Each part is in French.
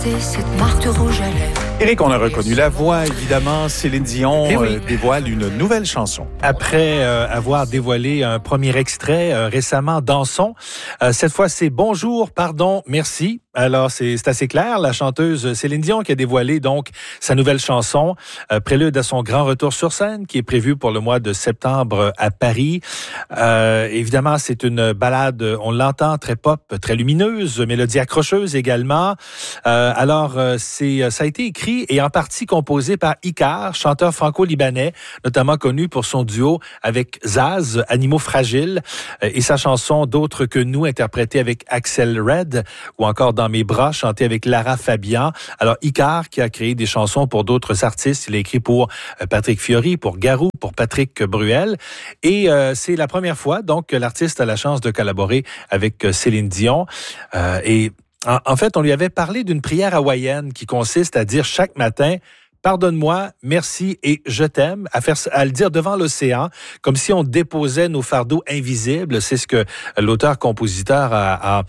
Cette marque rouge à lèvres. Éric, on a reconnu la voix, évidemment. Céline Dion dévoile une nouvelle chanson. Après avoir dévoilé un premier extrait récemment, Dansons, cette fois c'est Bonjour, pardon, merci. Alors c'est assez clair, la chanteuse Céline Dion qui a dévoilé donc sa nouvelle chanson, prélude à son grand retour sur scène qui est prévu pour le mois de septembre à Paris. Évidemment, c'est une ballade, on l'entend, très pop, très lumineuse, mélodie accrocheuse également. Alors ça a été écrit et en partie composé par Icar, chanteur franco-libanais, notamment connu pour son duo avec Zaz, Animaux fragiles, et sa chanson D'autres que nous, interprétée avec Axel Red, ou encore Dans mes bras, chantée avec Lara Fabian. Alors Icar, qui a créé des chansons pour d'autres artistes, il a écrit pour Patrick Fiori, pour Garou, pour Patrick Bruel, et c'est la première fois donc que l'artiste a la chance de collaborer avec Céline Dion, et en fait, on lui avait parlé d'une prière hawaïenne qui consiste à dire chaque matin « Pardonne-moi, merci et je t'aime », à le dire devant l'océan, comme si on déposait nos fardeaux invisibles. C'est ce que l'auteur-compositeur a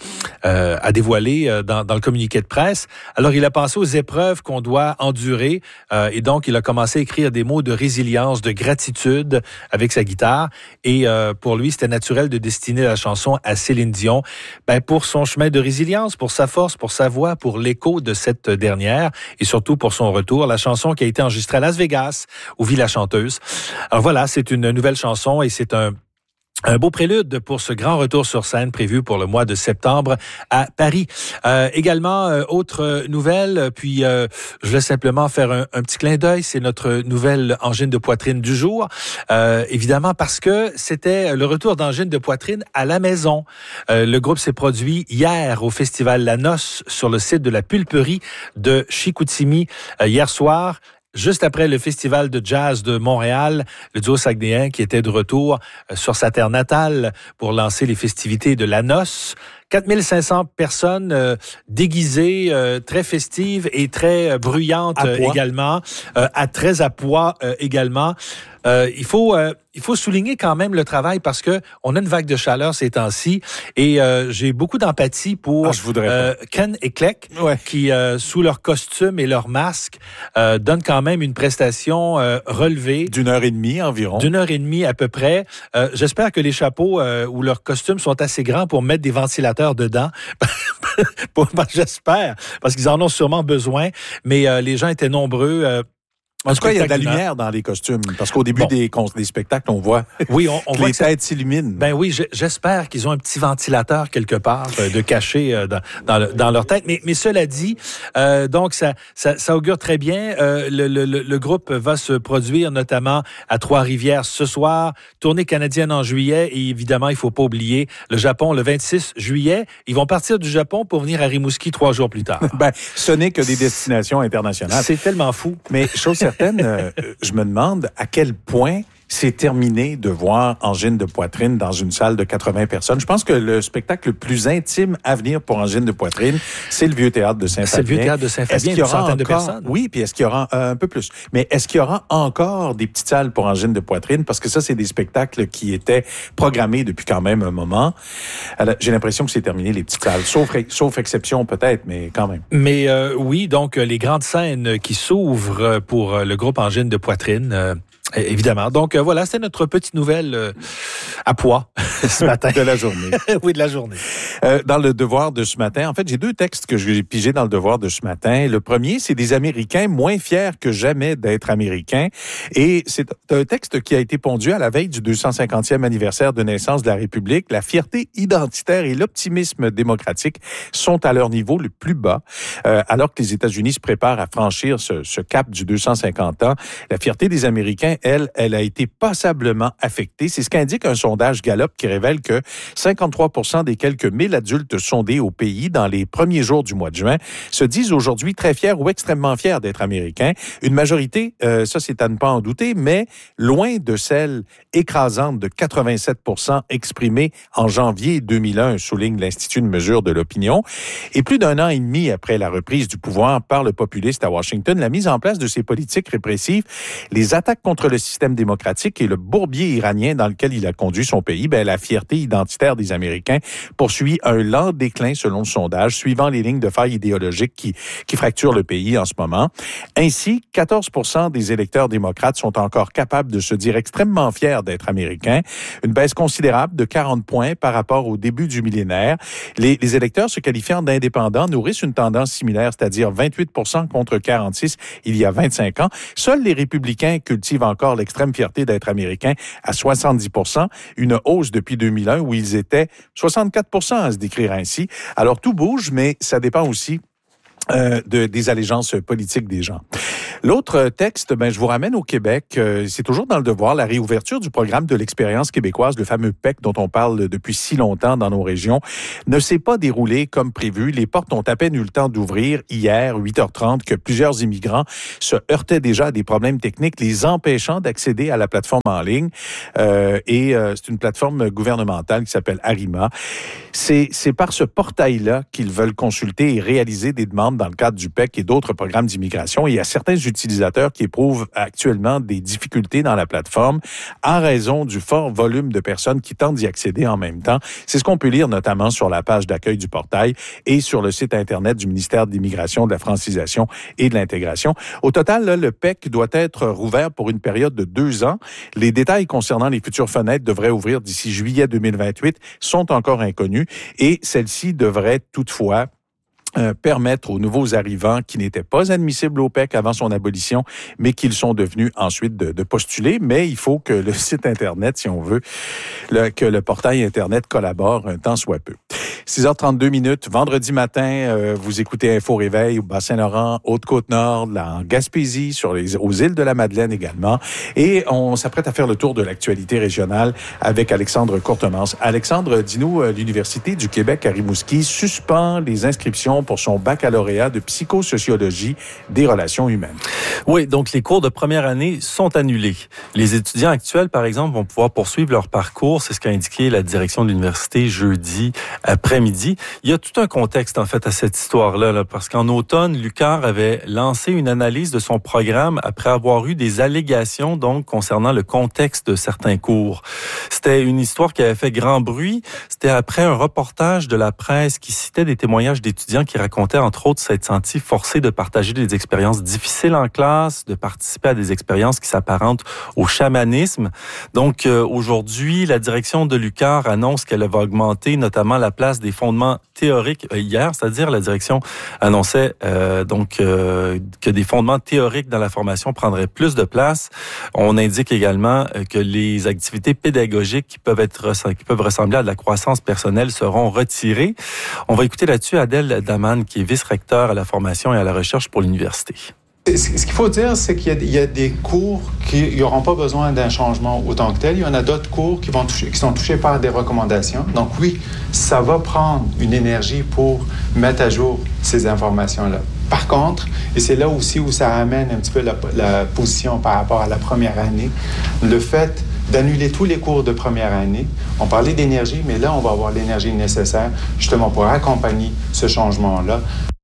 dévoilé dans le communiqué de presse. Alors, il a pensé aux épreuves qu'on doit endurer et donc il a commencé à écrire des mots de résilience, de gratitude avec sa guitare. Et pour lui, c'était naturel de destiner la chanson à Céline Dion, pour son chemin de résilience, pour sa force, pour sa voix, pour l'écho de cette dernière et surtout pour son retour. La chanson qui a été enregistrée à Las Vegas, où vit la chanteuse. Alors voilà, c'est une nouvelle chanson et c'est un beau prélude pour ce grand retour sur scène prévu pour le mois de septembre à Paris. Également, autre nouvelle, puis je vais simplement faire un petit clin d'œil, c'est notre nouvelle angine de poitrine du jour. Évidemment, parce que c'était le retour d'angine de poitrine à la maison. Le groupe s'est produit hier au festival La Noce sur le site de la Pulperie de Chicoutimi hier soir. Juste après le festival de jazz de Montréal, le duo saguenéen qui était de retour sur sa terre natale pour lancer les festivités de la Noce. 4500 personnes déguisées, très festives et très bruyantes également, très à poids également. Il faut souligner quand même le travail parce que on a une vague de chaleur ces temps-ci et j'ai beaucoup d'empathie pour Ken et Klek qui, sous leur costume et leur masque, donnent quand même une prestation relevée. D'une heure et demie environ. D'une heure et demie à peu près. J'espère que les chapeaux ou leurs costumes sont assez grands pour mettre des ventilateurs dedans. J'espère, parce qu'ils en ont sûrement besoin. Mais les gens étaient nombreux. En tout cas, il y a de la lumière dans les costumes. Parce qu'au début des spectacles, on voit on voit les têtes s'illuminent. Ben oui, j'espère qu'ils ont un petit ventilateur quelque part de caché dans leur tête. Mais cela dit, donc ça augure très bien. Le groupe va se produire notamment à Trois-Rivières ce soir, tournée canadienne en juillet et évidemment, il faut pas oublier le Japon le 26 juillet. Ils vont partir du Japon pour venir à Rimouski 3 jours plus tard. Ce n'est que des destinations internationales. C'est tellement fou. Mais chose certaine, je me demande à quel point c'est terminé de voir Angine de poitrine dans une salle de 80 personnes. Je pense que le spectacle le plus intime à venir pour Angine de poitrine, c'est le Vieux Théâtre de Saint-Fabien. C'est le Vieux Théâtre de Saint-Fabien, une centaine de personnes. Oui, puis est-ce qu'il y aura un peu plus? Mais est-ce qu'il y aura encore des petites salles pour Angine de poitrine? Parce que ça, c'est des spectacles qui étaient programmés depuis quand même un moment. Alors, j'ai l'impression que c'est terminé, les petites salles. Sauf exception peut-être, mais quand même. Mais oui, donc les grandes scènes qui s'ouvrent pour le groupe Angine de poitrine... Évidemment. Donc voilà, c'est notre petite nouvelle à poids ce matin. De la journée. Oui, de la journée. Dans le Devoir de ce matin, en fait, j'ai 2 textes que j'ai pigés dans le Devoir de ce matin. Le premier, c'est des Américains moins fiers que jamais d'être Américains. Et c'est un texte qui a été pondu à la veille du 250e anniversaire de naissance de la République. La fierté identitaire et l'optimisme démocratique sont à leur niveau le plus bas. Alors que les États-Unis se préparent à franchir ce cap du 250 ans, la fierté des Américains, elle a été passablement affectée. C'est ce qu'indique un sondage Gallup qui révèle que 53% des quelques 1000 adultes sondés au pays dans les premiers jours du mois de juin se disent aujourd'hui très fiers ou extrêmement fiers d'être américains. Une majorité, ça c'est à ne pas en douter, mais loin de celle écrasante de 87% exprimée en janvier 2001, souligne l'Institut de mesure de l'opinion. Et plus d'1 an et demi après la reprise du pouvoir par le populiste à Washington, la mise en place de ces politiques répressives, les attaques contre le système démocratique et le bourbier iranien dans lequel il a conduit son pays, la fierté identitaire des Américains poursuit un lent déclin selon le sondage, suivant les lignes de faille idéologiques qui fracturent le pays en ce moment. Ainsi, 14% des électeurs démocrates sont encore capables de se dire extrêmement fiers d'être américains, une baisse considérable de 40 points par rapport au début du millénaire. Les électeurs se qualifiant d'indépendants nourrissent une tendance similaire, c'est-à-dire 28% contre 46 il y a 25 ans. Seuls les républicains cultivent encore l'extrême fierté d'être américains à 70%, une hausse depuis 2001 où ils étaient 64% à se décrire ainsi. Alors tout bouge, mais ça dépend aussi des allégeances politiques des gens. L'autre texte, je vous ramène au Québec. C'est toujours dans le devoir, la réouverture du programme de l'expérience québécoise, le fameux PEC dont on parle depuis si longtemps dans nos régions, ne s'est pas déroulé comme prévu. Les portes ont à peine eu le temps d'ouvrir hier, 8h30, que plusieurs immigrants se heurtaient déjà à des problèmes techniques les empêchant d'accéder à la plateforme en ligne. C'est une plateforme gouvernementale qui s'appelle Arima. C'est par ce portail-là qu'ils veulent consulter et réaliser des demandes dans le cadre du PEC et d'autres programmes d'immigration. Il y a certains utilisateurs qui éprouvent actuellement des difficultés dans la plateforme en raison du fort volume de personnes qui tentent d'y accéder en même temps. C'est ce qu'on peut lire notamment sur la page d'accueil du portail et sur le site Internet du ministère de l'Immigration, de la Francisation et de l'Intégration. Au total, là, le PEC doit être rouvert pour une période de 2 ans. Les détails concernant les futures fenêtres devraient ouvrir d'ici juillet 2028 sont encore inconnus et celle-ci devrait toutefois permettre aux nouveaux arrivants qui n'étaient pas admissibles au PEC avant son abolition, mais qu'ils sont devenus ensuite de postuler. Mais il faut que le site Internet, si on veut, que le portail Internet collabore un temps soit peu. 6h32, vendredi matin, vous écoutez Info Réveil au Bas-Saint-Laurent, Haute-Côte-Nord, en Gaspésie, aux îles de la Madeleine également. Et on s'apprête à faire le tour de l'actualité régionale avec Alexandre Courtemans. Alexandre, dis-nous, l'Université du Québec à Rimouski suspend les inscriptions pour son baccalauréat de psychosociologie des relations humaines. Oui, donc les cours de première année sont annulés. Les étudiants actuels, par exemple, vont pouvoir poursuivre leur parcours. C'est ce qu'a indiqué la direction de l'université jeudi après-midi. Il y a tout un contexte, en fait, à cette histoire-là, parce qu'en automne, l'UQAR avait lancé une analyse de son programme après avoir eu des allégations, donc, concernant le contexte de certains cours. C'était une histoire qui avait fait grand bruit. C'était après un reportage de la presse qui citait des témoignages d'étudiants qui racontaient, entre autres, s'être sentis forcés de partager des expériences difficiles en classe, de participer à des expériences qui s'apparentent au chamanisme. Donc, aujourd'hui, la direction de l'UQAR annonce qu'elle va augmenter notamment la place des fondements théoriques hier, c'est-à-dire la direction annonçait que des fondements théoriques dans la formation prendraient plus de place. On indique également que les activités pédagogiques qui peuvent ressembler à de la croissance personnelle seront retirées. On va écouter là-dessus Adèle Daman, qui est vice-recteur à la formation et à la recherche pour l'université. Ce qu'il faut dire, c'est qu'il y a des cours qui n'auront pas besoin d'un changement autant que tel. Il y en a d'autres cours qui sont touchés par des recommandations. Donc oui, ça va prendre une énergie pour mettre à jour ces informations-là. Par contre, et c'est là aussi où ça amène un petit peu la position par rapport à la première année, le fait d'annuler tous les cours de première année. On parlait d'énergie, mais là, on va avoir l'énergie nécessaire justement pour accompagner ce changement-là.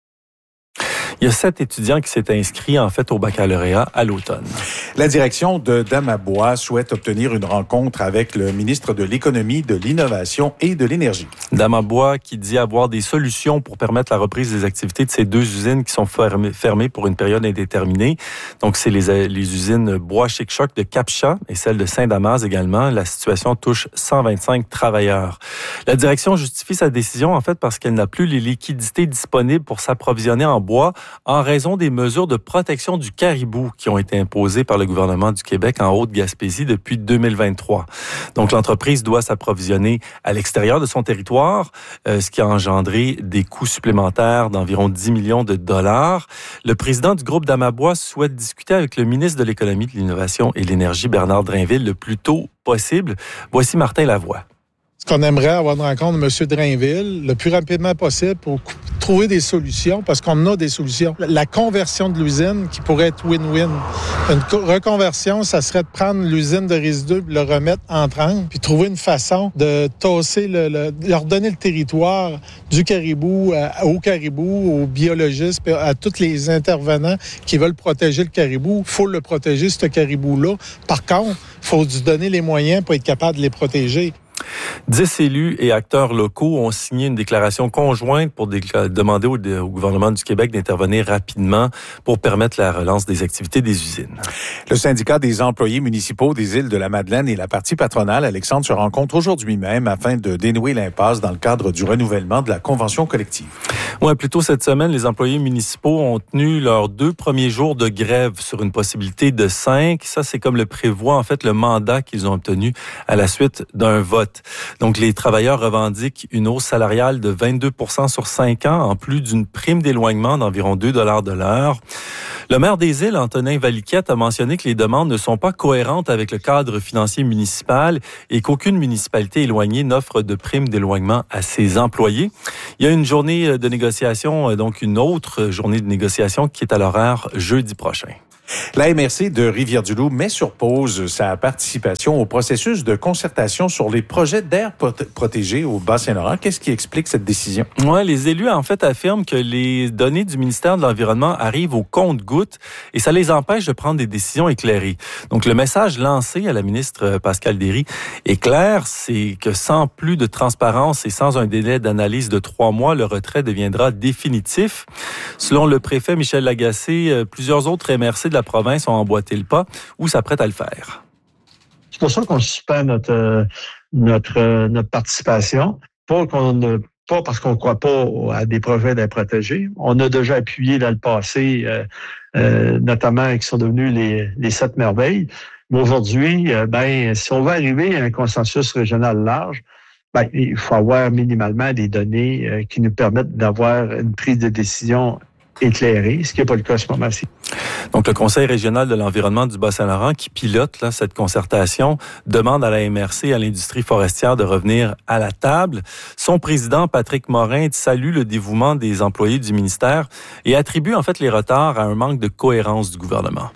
Il y a 7 étudiants qui s'étaient inscrits, en fait, au baccalauréat à l'automne. La direction de Damabois souhaite obtenir une rencontre avec le ministre de l'Économie, de l'Innovation et de l'Énergie. Damabois qui dit avoir des solutions pour permettre la reprise des activités de ces 2 usines qui sont fermées pour une période indéterminée. Donc, c'est les usines Bois-Chic-Choc de Cap-Chat et celle de Saint-Damas également. La situation touche 125 travailleurs. La direction justifie sa décision, en fait, parce qu'elle n'a plus les liquidités disponibles pour s'approvisionner en bois en raison des mesures de protection du caribou qui ont été imposées par le gouvernement du Québec en Haute-Gaspésie depuis 2023. Donc, l'entreprise doit s'approvisionner à l'extérieur de son territoire, ce qui a engendré des coûts supplémentaires d'environ 10 millions de dollars. Le président du groupe Damabois souhaite discuter avec le ministre de l'Économie, de l'Innovation et de l'Énergie, Bernard Drainville, le plus tôt possible. Voici Martin Lavoie. Ce qu'on aimerait avoir une rencontre de M. Drainville le plus rapidement possible pour trouver des solutions, parce qu'on a des solutions. La conversion de l'usine qui pourrait être win-win. Une reconversion, ça serait de prendre l'usine de résidus et le remettre en trempe, puis trouver une façon de tasser, leur donner le territoire du caribou au caribou, aux biologistes, puis à tous les intervenants qui veulent protéger le caribou. Il faut le protéger, ce caribou-là. Par contre, il faut lui donner les moyens pour être capable de les protéger. 10 élus et acteurs locaux ont signé une déclaration conjointe pour demander au gouvernement du Québec d'intervenir rapidement pour permettre la relance des activités des usines. Le syndicat des employés municipaux des îles de la Madeleine et la partie patronale, Alexandre, se rencontrent aujourd'hui même afin de dénouer l'impasse dans le cadre du renouvellement de la convention collective. Ouais, plus tôt cette semaine, les employés municipaux ont tenu leurs 2 premiers jours de grève sur une possibilité de 5. Ça, c'est comme le prévoit en fait le mandat qu'ils ont obtenu à la suite d'un vote. Donc, les travailleurs revendiquent une hausse salariale de 22% sur 5 ans, en plus d'une prime d'éloignement d'environ 2 $ de l'heure. Le maire des îles, Antonin Valiquette, a mentionné que les demandes ne sont pas cohérentes avec le cadre financier municipal et qu'aucune municipalité éloignée n'offre de prime d'éloignement à ses employés. Il y a une journée de négociation, donc une autre journée de négociation qui est à l'horaire jeudi prochain. La MRC de Rivière-du-Loup met sur pause sa participation au processus de concertation sur les projets d'aires protégées au Bas-Saint-Laurent. Qu'est-ce qui explique cette décision? Ouais, les élus, en fait, affirment que les données du ministère de l'Environnement arrivent au compte-gouttes et ça les empêche de prendre des décisions éclairées. Donc, le message lancé à la ministre Pascale Derry est clair, c'est que sans plus de transparence et sans un délai d'analyse de 3 mois, le retrait deviendra définitif. Selon le préfet Michel Lagacé, plusieurs autres MRC de la province ont emboîté le pas ou s'apprêtent à le faire. C'est pour ça qu'on suspend notre participation. Pas parce qu'on ne croit pas à des projets d'aires protégées. On a déjà appuyé dans le passé, notamment qui sont devenus les 7 merveilles. Mais aujourd'hui, si on veut arriver à un consensus régional large, il faut avoir minimalement des données qui nous permettent d'avoir une prise de décision éclairée, ce qui n'est pas le cas à ce moment-ci. Donc, le Conseil régional de l'environnement du Bas-Saint-Laurent, qui pilote cette concertation, demande à la MRC et à l'industrie forestière de revenir à la table. Son président, Patrick Morin, salue le dévouement des employés du ministère et attribue en fait les retards à un manque de cohérence du gouvernement.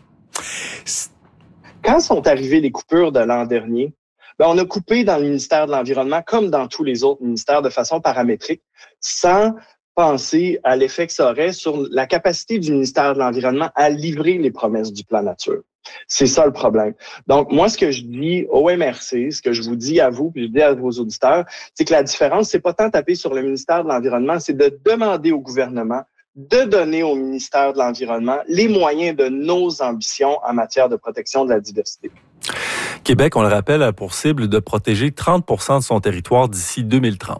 Quand sont arrivées les coupures de l'an dernier, on a coupé dans le ministère de l'Environnement, comme dans tous les autres ministères, de façon paramétrique, sans penser à l'effet que ça aurait sur la capacité du ministère de l'Environnement à livrer les promesses du plan nature. C'est ça le problème. Donc, moi, ce que je dis au MRC, ce que je vous dis à vous, puis je dis à vos auditeurs, c'est que la différence, c'est pas tant taper sur le ministère de l'Environnement, c'est de demander au gouvernement de donner au ministère de l'Environnement les moyens de nos ambitions en matière de protection de la diversité. Québec, on le rappelle, a pour cible de protéger 30% de son territoire d'ici 2030.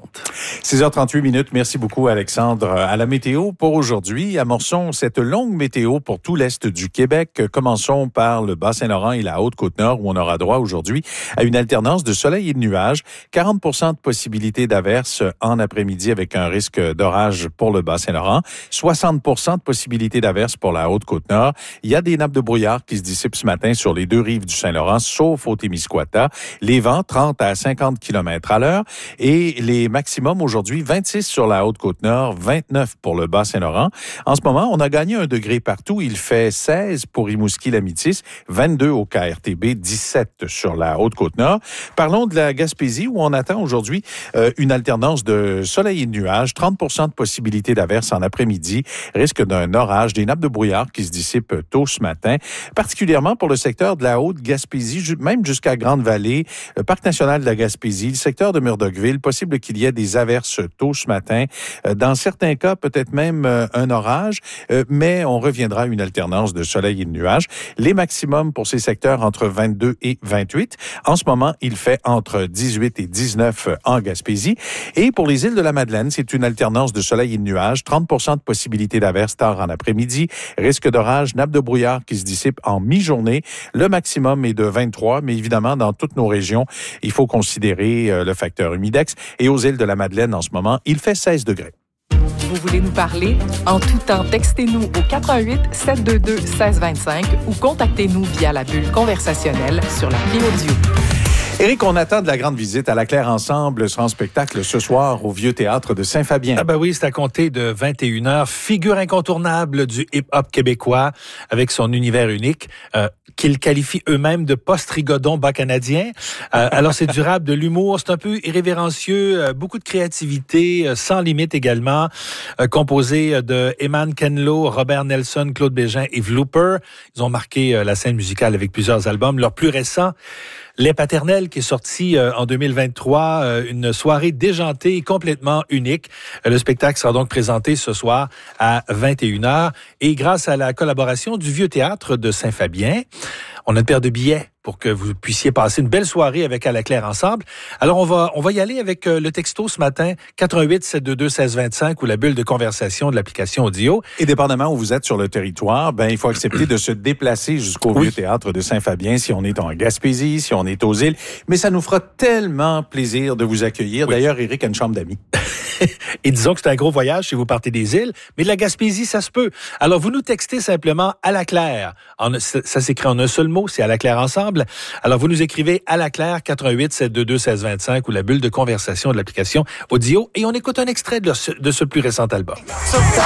6h38. Merci beaucoup, Alexandre. À la météo pour aujourd'hui, amorçons cette longue météo pour tout l'est du Québec. Commençons par le Bas-Saint-Laurent et la Haute-Côte-Nord où on aura droit aujourd'hui à une alternance de soleil et de nuages. 40% de possibilité d'averse en après-midi avec un risque d'orage pour le Bas-Saint-Laurent. 60% de possibilité d'averse pour la Haute-Côte-Nord. Il y a des nappes de brouillard qui se dissipent ce matin sur les 2 rives du Saint-Laurent, sauf au Témiscouata. Les vents, 30 à 50 km/h. Et les maximums aujourd'hui, 26 sur la Haute-Côte-Nord, 29 pour le Bas-Saint-Laurent. En ce moment, on a gagné 1 degré partout. Il fait 16 pour Rimouski-Lamitis, 22 au KRTB, 17 sur la Haute-Côte-Nord. Parlons de la Gaspésie où on attend aujourd'hui une alternance de soleil et de nuages, 30% de possibilité d'averse en après-midi, risque d'un orage, des nappes de brouillard qui se dissipent tôt ce matin, particulièrement pour le secteur de la Haute-Gaspésie, même jusqu'à Grande-Vallée, le Parc national de la Gaspésie, le secteur de Murdochville, possible qu'il y ait des averses tôt ce matin. Dans certains cas, peut-être même un orage, mais on reviendra à une alternance de soleil et de nuages. Les maximums pour ces secteurs entre 22 et 28. En ce moment, il fait entre 18 et 19 en Gaspésie. Et pour les îles de la Madeleine, c'est une alternance de soleil et de nuages, 30% de possibilité d'averse tard en après-midi, risque d'orage, nappe de brouillard qui se dissipe en mi-journée. Le maximum est de 23, mais évidemment, dans toutes nos régions, il faut considérer le facteur humidex. Et aux îles de la Madeleine, en ce moment, il fait 16 degrés. Vous voulez nous parler? En tout temps, textez-nous au 88 722 1625 ou contactez-nous via la bulle conversationnelle sur l'appli audio. Éric, on attend de la grande visite à la Claire Ensemble sera en spectacle ce soir au Vieux Théâtre de Saint-Fabien. Ah ben oui, c'est à compter de 21h. Figure incontournable du hip-hop québécois avec son univers unique qu'ils qualifient eux-mêmes de post-rigodon bas canadien. Alors c'est durable, de l'humour, c'est un peu irrévérencieux, beaucoup de créativité, sans limite également, composé de Eman Kenlo, Robert Nelson, Claude Bégin et Yves Looper. Ils ont marqué la scène musicale avec plusieurs albums. Leur plus récent, Les Paternels, qui est sorti en 2023, une soirée déjantée et complètement unique. Le spectacle sera donc présenté ce soir à 21h. Et grâce à la collaboration du Vieux Théâtre de Saint-Fabien, on a une paire de billets pour que vous puissiez passer une belle soirée avec À la Claire Ensemble. Alors, on va y aller avec le texto ce matin, 88-722-1625 ou la bulle de conversation de l'application Audio. Et dépendamment où vous êtes sur le territoire, il faut accepter de se déplacer jusqu'au Vieux Théâtre de Saint-Fabien si on est en Gaspésie, si on est aux îles. Mais ça nous fera tellement plaisir de vous accueillir. Oui. D'ailleurs, Éric a une chambre d'amis. Et disons que c'est un gros voyage si vous partez des îles, mais de la Gaspésie, ça se peut. Alors, vous nous textez simplement À la Claire. Ça s'écrit en un seul mot, c'est À la Claire Ensemble. Alors, vous nous écrivez À la Claire, 88-722-1625 ou la bulle de conversation de l'application Audio et on écoute un extrait de ce plus récent album.